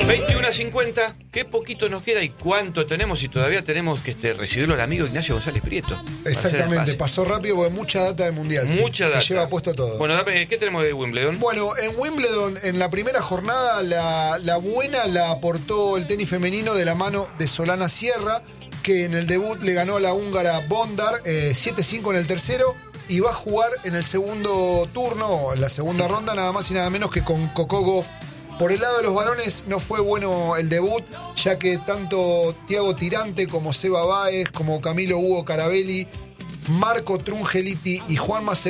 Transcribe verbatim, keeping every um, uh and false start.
veintiuno a cincuenta, qué poquito nos queda y cuánto tenemos y todavía tenemos que este, recibirlo al amigo Ignacio González Prieto. Exactamente, pasó rápido porque mucha data del Mundial. Mucha se, data. Se lleva puesto todo. Bueno, dame, ¿qué tenemos de Wimbledon? Bueno, en Wimbledon, en la primera jornada, la, la buena la aportó el tenis femenino de la mano de Solana Sierra, que en el debut le ganó a la húngara Bondar eh, siete cinco en el tercero y va a jugar en el segundo turno, en la segunda ronda, nada más y nada menos que con Coco Gauff. Por el lado de los varones no fue bueno el debut, ya que tanto Thiago Tirante como Seba Báez, como Camilo Hugo Carabelli, Marco Trungeliti y Juan Macerati